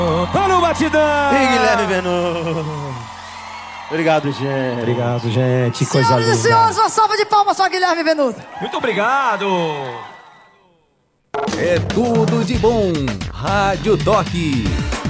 Olha o batidão! E Guilherme Venuto. Obrigado, gente. Obrigado, gente. Coisa Senhoras e linda. senhores, uma salva de palmas para Guilherme Venuto. Muito obrigado. É tudo de bom. Rádio Toque.